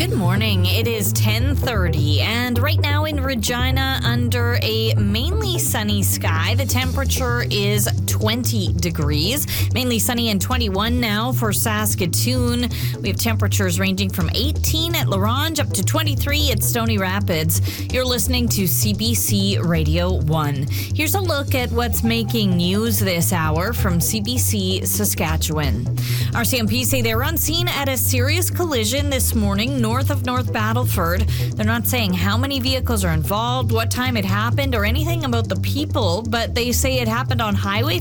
Good morning. It is 10:30, and right now in Regina, under a mainly sunny sky, the temperature is 20 degrees. Mainly sunny and 21 now for Saskatoon. We have temperatures ranging from 18 at La Ronge up to 23 at Stony Rapids. You're listening to CBC Radio 1. Here's a look at what's making news this hour from CBC Saskatchewan. RCMP say they're on scene at a serious collision this morning north of North Battleford. They're not saying how many vehicles are involved, what time it happened, or anything about the people, but they say it happened on Highway